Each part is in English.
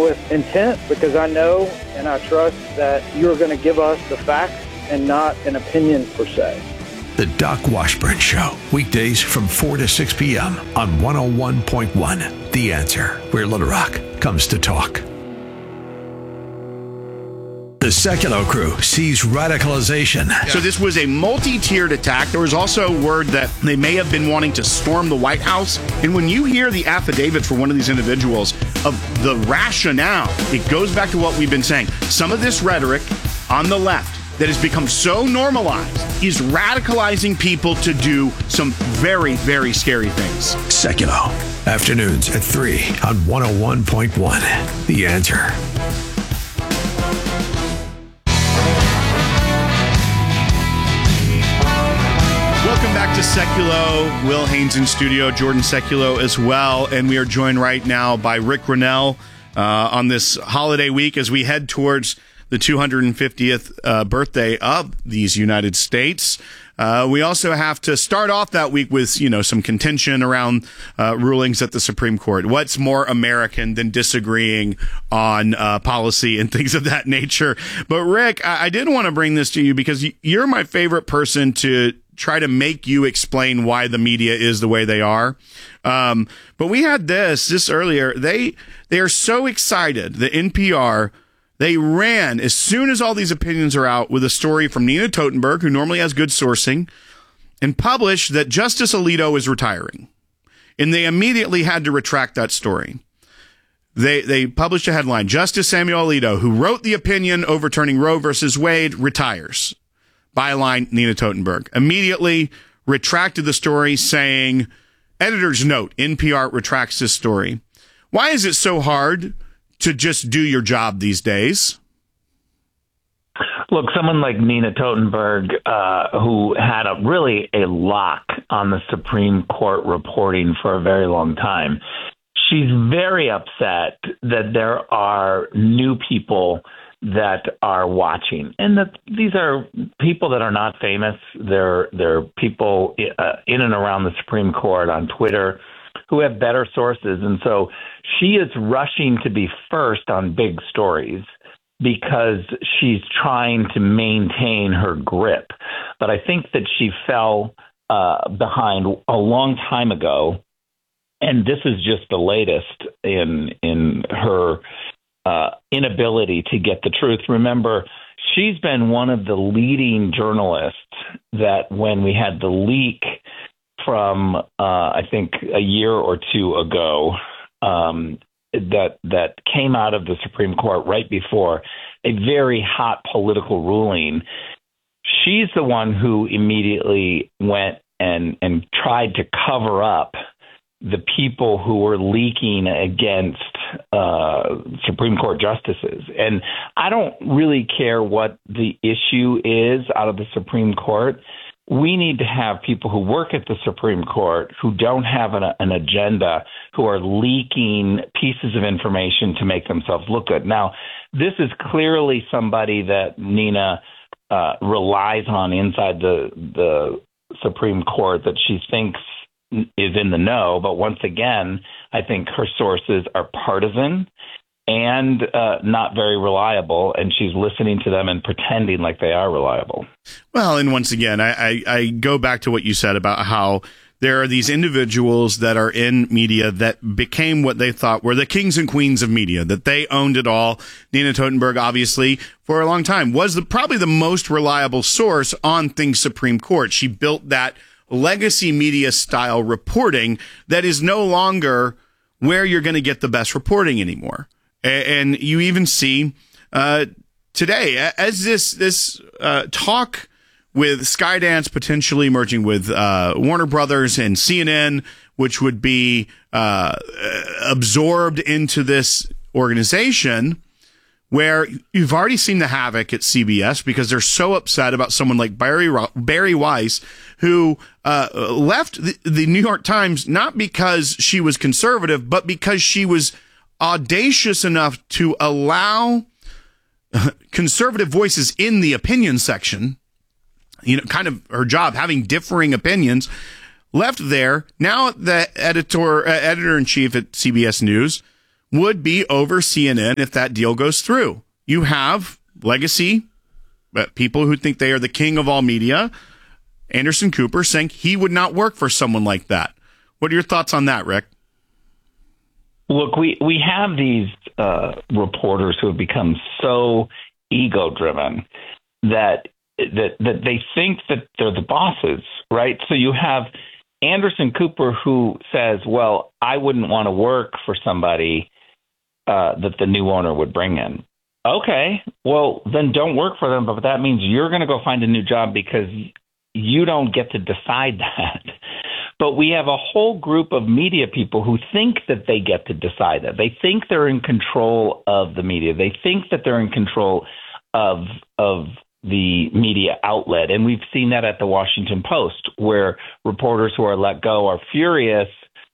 with intent, because I know and I trust that you're going to give us the facts and not an opinion per se. The Doc Washburn Show, weekdays from 4 to 6 p.m. on 101.1 The Answer, where Little Rock comes to talk. The Secular Crew sees radicalization. So this was a multi-tiered attack. There was also word that they may have been wanting to storm the White House. And when you hear the affidavit for one of these individuals of the rationale, it goes back to what we've been saying. Some of this rhetoric on the left that has become so normalized is radicalizing people to do some very, very scary things. Secular, afternoons at 3 on 101.1 The Answer. Welcome back to Sekulow. Will Haynes in studio, Jordan Sekulow as well. And we are joined right now by Rick Grenell on this holiday week as we head towards the 250th birthday of these United States. We also have to start off that week with, some contention around rulings at the Supreme Court. What's more American than disagreeing on policy and things of that nature? But Rick, I did want to bring this to you because you're my favorite person to try to make you explain why the media is the way they are. But we had this earlier. They are so excited. The NPR, they ran as soon as all these opinions are out with a story from Nina Totenberg, who normally has good sourcing, and published that Justice Alito is retiring. And they immediately had to retract that story. They published a headline, Justice Samuel Alito, who wrote the opinion overturning Roe versus Wade, retires. Byline, Nina Totenberg. Immediately retracted the story, saying, editor's note, NPR retracts this story. Why is it so hard to just do your job these days? Look, someone like Nina Totenberg, who had really a lock on the Supreme Court reporting for a very long time, she's very upset that there are new people that are watching, and that these are people that are not famous. They're people in and around the Supreme Court on Twitter who have better sources. And so she is rushing to be first on big stories because she's trying to maintain her grip. But I think that she fell behind a long time ago, and this is just the latest in her inability to get the truth. Remember, she's been one of the leading journalists that when we had the leak from, I think, a year or two ago, that came out of the Supreme Court right before a very hot political ruling, she's the one who immediately went and tried to cover up the people who were leaking against Supreme Court justices. And I don't really care what the issue is out of the Supreme Court. We need to have people who work at the Supreme Court who don't have an agenda, who are leaking pieces of information to make themselves look good. Now, this is clearly somebody that Nina relies on inside the Supreme Court, that she thinks is in the know. But once again, I think her sources are partisan and not very reliable, and she's listening to them and pretending like they are reliable. Well, and once again, I go back to what you said about how there are these individuals that are in media that became what they thought were the kings and queens of media, that they owned it all. Nina Totenberg, obviously, for a long time, was probably the most reliable source on things Supreme Court. She built that legacy media style reporting that is no longer where you're going to get the best reporting anymore. And you even see today, as this talk with Skydance potentially merging with Warner Brothers and CNN, which would be absorbed into this organization, where you've already seen the havoc at CBS because they're so upset about someone like Bari Weiss, who left the New York Times not because she was conservative, but because she was audacious enough to allow conservative voices in the opinion section, kind of her job, having differing opinions, left there. Now the editor-in-chief at CBS News would be over CNN if that deal goes through. You have legacy people who think they are the king of all media. Anderson Cooper saying he would not work for someone like that. What are your thoughts on that, Rick? Look, we have these reporters who have become so ego-driven that they think that they're the bosses, right? So you have Anderson Cooper who says, well, I wouldn't want to work for somebody that the new owner would bring in. Okay, well, then don't work for them, but that means you're going to go find a new job because you don't get to decide that. But we have a whole group of media people who think that they get to decide that. They think they're in control of the media. They think that they're in control of the media outlet. And we've seen that at the Washington Post, where reporters who are let go are furious.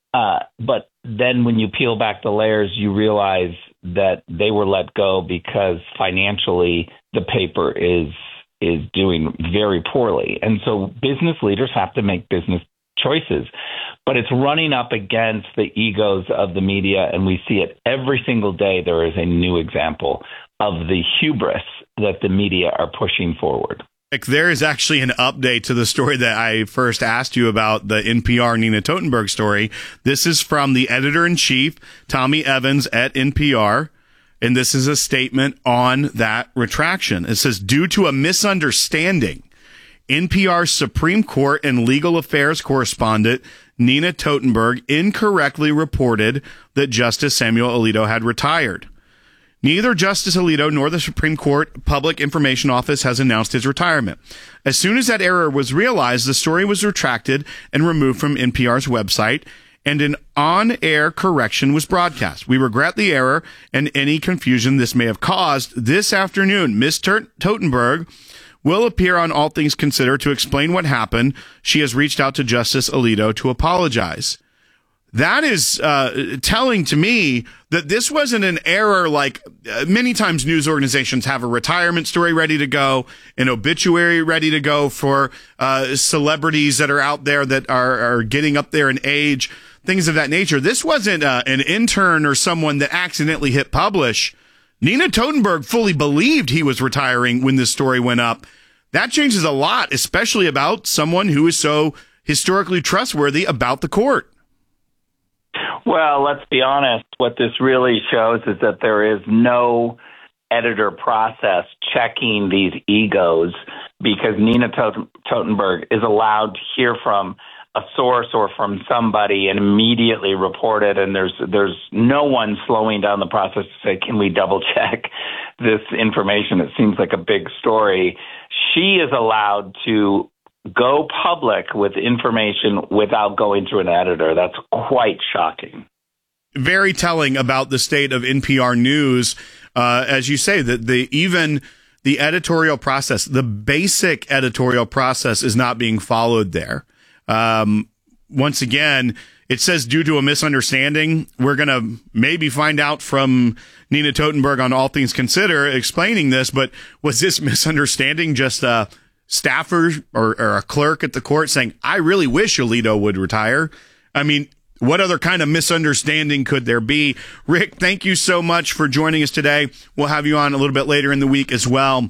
But then when you peel back the layers, you realize that they were let go because financially the paper is doing very poorly. And so business leaders have to make business choices, but it's running up against the egos of the media. And we see it every single day. There is a new example of the hubris that the media are pushing forward. There is actually an update to the story that I first asked you about, the NPR Nina Totenberg story. This is from the editor-in-chief, Tommy Evans at NPR, and this is a statement on that retraction. It says, due to a misunderstanding, NPR's Supreme Court and legal affairs correspondent Nina Totenberg incorrectly reported that Justice Samuel Alito had retired. Neither Justice Alito nor the Supreme Court Public Information Office has announced his retirement. As soon as that error was realized, the story was retracted and removed from NPR's website, and an on-air correction was broadcast. We regret the error and any confusion this may have caused. This afternoon, Ms. Totenberg will appear on All Things Considered to explain what happened. She has reached out to Justice Alito to apologize. That is telling to me that this wasn't an error like many times news organizations have a retirement story ready to go, an obituary ready to go for celebrities that are out there that are getting up there in age, things of that nature. This wasn't an intern or someone that accidentally hit publish. Nina Totenberg fully believed he was retiring when this story went up. That changes a lot, especially about someone who is so historically trustworthy about the court. Well, let's be honest. What this really shows is that there is no editor process checking these egos, because Nina Totenberg is allowed to hear from a source or from somebody and immediately report it. And there's no one slowing down the process to say, can we double check this information? It seems like a big story. She is allowed to go public with information without going through an editor. That's quite shocking. Very telling about the state of NPR News. As you say, that even the editorial process, the basic editorial process, is not being followed there. Once again, it says due to a misunderstanding. We're going to maybe find out from Nina Totenberg on All Things Considered explaining this, but was this misunderstanding just a staffer or a clerk at the court saying, I really wish Alito would retire? I mean, what other kind of misunderstanding could there be? Rick, thank you so much for joining us today. We'll have you on a little bit later in the week as well.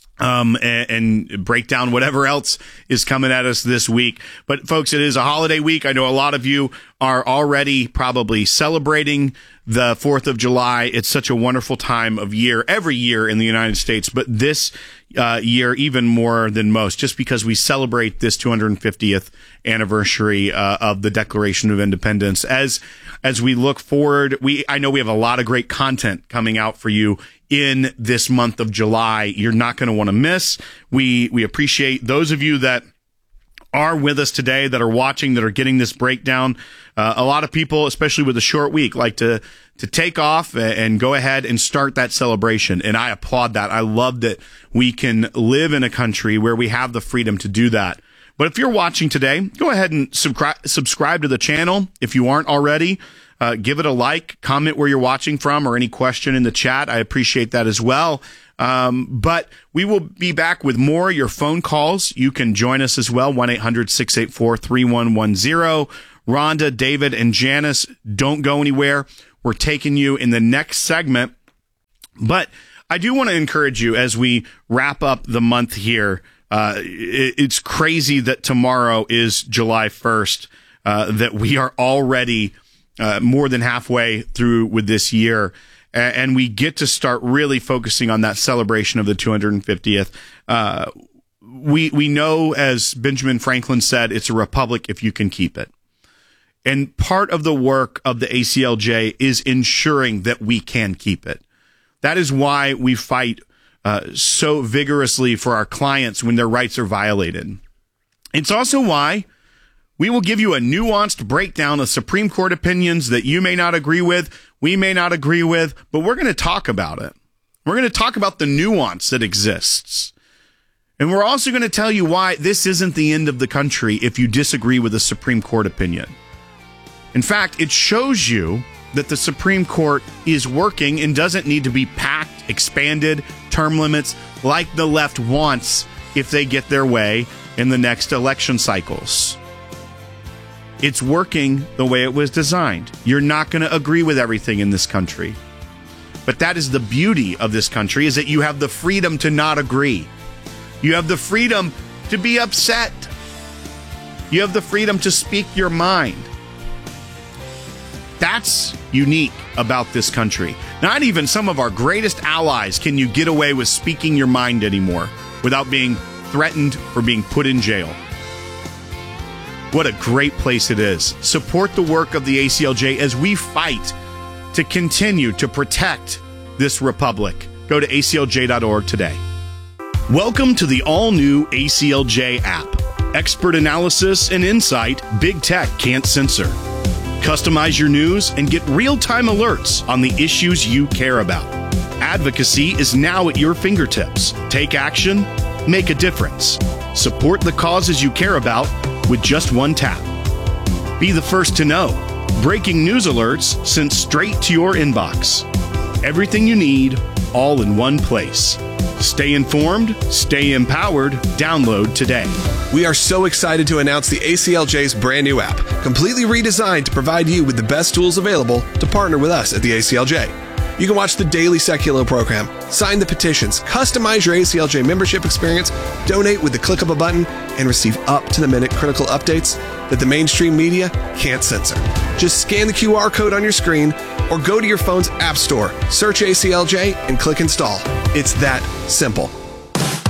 And break down whatever else is coming at us this week. But folks, it is a holiday week. I know a lot of you are already probably celebrating the 4th of July. It's such a wonderful time of year, every year in the United States, but this year even more than most, just because we celebrate this 250th anniversary of the Declaration of Independence. As we look forward, I know we have a lot of great content coming out for you in this month of July. You're not going to want to miss. We appreciate those of you that are with us today, that are watching, that are getting this breakdown. A lot of people, especially with a short week, like to take off and go ahead and start that celebration. And I applaud that. I love that we can live in a country where we have the freedom to do that. But if you're watching today, go ahead and subscribe to the channel if you aren't already. Give it a like, comment where you're watching from, or any question in the chat. I appreciate that as well. But we will be back with more of your phone calls. You can join us as well, 1-800-684-3110. Rhonda, David, and Janice, don't go anywhere. we're taking you in the next segment. But I do want to encourage you as we wrap up the month here. It's crazy that tomorrow is July 1st, that we are already more than halfway through with this year. And we get to start really focusing on that celebration of the 250th. We know, as Benjamin Franklin said, it's a republic if you can keep it. And part of the work of the ACLJ is ensuring that we can keep it. That is why we fight so vigorously for our clients when their rights are violated. It's also why we will give you a nuanced breakdown of Supreme Court opinions that you may not agree with, we may not agree with, but we're going to talk about it. We're going to talk about the nuance that exists. And we're also going to tell you why this isn't the end of the country if you disagree with a Supreme Court opinion. In fact, it shows you that the Supreme Court is working and doesn't need to be packed, expanded, term limits like the left wants if they get their way in the next election cycles. It's working the way it was designed. You're not going to agree with everything in this country. But that is the beauty of this country, is that you have the freedom to not agree. You have the freedom to be upset. You have the freedom to speak your mind. That's unique about this country. Not even some of our greatest allies can you get away with speaking your mind anymore without being threatened or being put in jail. What a great place it is. Support the work of the ACLJ as we fight to continue to protect this republic. Go to aclj.org today. Welcome to the all-new ACLJ app. Expert analysis and insight big tech can't censor. Customize your news and get real-time alerts on the issues you care about. Advocacy is now at your fingertips. Take action, make a difference. Support the causes you care about with just one tap. Be the first to know. Breaking news alerts sent straight to your inbox. Everything you need, all in one place. Stay informed, stay empowered. Download today. We are so excited to announce the ACLJ's brand new app, completely redesigned to provide you with the best tools available to partner with us at the ACLJ. You can watch the daily Seculo program, sign the petitions, customize your ACLJ membership experience, donate with the click of a button, and receive up-to-the-minute critical updates that the mainstream media can't censor. Just scan the QR code on your screen or go to your phone's app store, search ACLJ, and click install. It's that simple.